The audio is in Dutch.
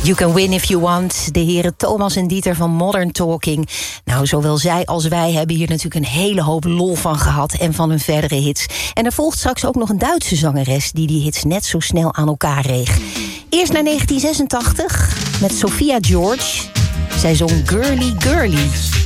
You Can Win If You Want. De heren Thomas en Dieter van Modern Talking. Nou, zowel zij als wij hebben hier natuurlijk een hele hoop lol van gehad en van hun verdere hits. En er volgt straks ook nog een Duitse zangeres die hits net zo snel aan elkaar reeg. Eerst naar 1986 met Sophia George. Zij zong Girly Girly.